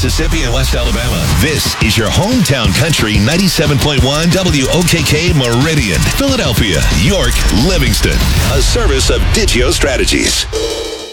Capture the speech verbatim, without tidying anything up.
Mississippi, and West Alabama. This is your hometown country ninety-seven point one W O K K Meridian, Philadelphia, York, Livingston. A service of Digio Strategies.